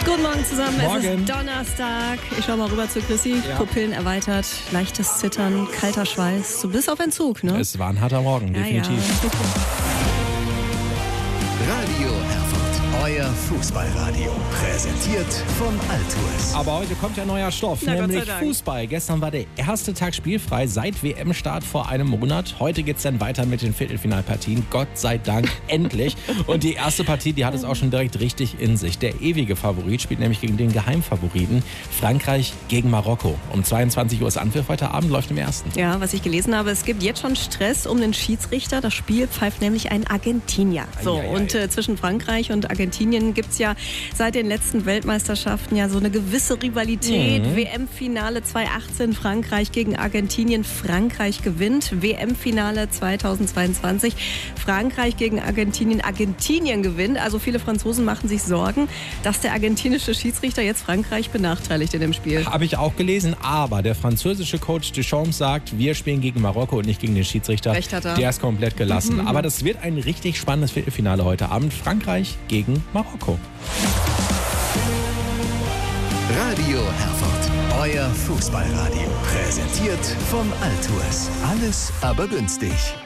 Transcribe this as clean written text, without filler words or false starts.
Guten Morgen zusammen, Morgen. Es ist Donnerstag. Ich schau mal rüber zu Chrissy. Ja. Pupillen erweitert, leichtes Zittern, kalter Schweiß. Du bist auf Entzug, ne? Es war ein harter Morgen, definitiv. Ja. Radio Herford, euer Fußballradio. Präsentiert von Altours. Aber heute kommt ja neuer Stoff, Na, Gott sei nämlich Dank. Fußball. Gestern war der erste Tag spielfrei seit WM-Start vor einem Monat. Heute geht's dann weiter mit den Viertelfinalpartien. Gott sei Dank, endlich. Und die erste Partie, die hat es auch schon direkt richtig in sich. Der ewige Favorit spielt nämlich gegen den Geheimfavoriten Frankreich gegen Marokko. Um 22 Uhr ist Anpfiff heute Abend, läuft im ersten. Ja, was ich gelesen habe, es gibt jetzt schon Stress um den Schiedsrichter. Das Spiel pfeift nämlich ein Argentinier. So, Eieiei. und zwischen Frankreich und Argentinien gibt's ja seit den letzten Weltmeisterschaften ja so eine gewisse Rivalität. WM-Finale 2018, Frankreich gegen Argentinien. Frankreich gewinnt. WM-Finale 2022, Frankreich gegen Argentinien. Argentinien gewinnt. Also viele Franzosen machen sich Sorgen, dass der argentinische Schiedsrichter jetzt Frankreich benachteiligt in dem Spiel. Habe ich auch gelesen, aber der französische Coach Deschamps sagt, wir spielen gegen Marokko und nicht gegen den Schiedsrichter. Recht hat er. Der ist komplett gelassen. Aber das wird ein richtig spannendes Viertelfinale heute Abend. Frankreich gegen Marokko. Radio Herford, euer Fußballradio. Präsentiert von Altours. Alles aber günstig.